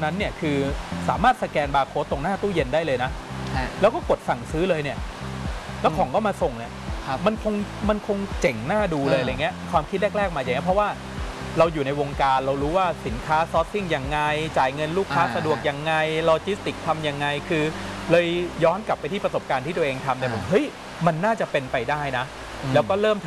นั้นเนี่ยคือสามารถสแกนบาร์โค้ดตรงหน้าตู้เย็นได้เลยนะแล้วก็กดสั่งซื้อเลยเนี่ยแล้วของก็มาส่งเนี่ยมันคงเจ๋งน่าดูเลยอะไรเงี้ยความคิดแรกๆมาอย่างนี้เพราะว่าเราอยู่ในวงการเรารู้ว่าสินค้าซอร์ซิ่งยังไงจ่ายเงินลูกค้าสะดวกยังไงโลจิสติกทำยังไงคือเลยย้อนกลับไปที่ประสบการณ์ที่ตัวเองทำเนี่ยผมเฮ้ยมันน่าจะเป็นไปได้นะแล้วก็เริ่ม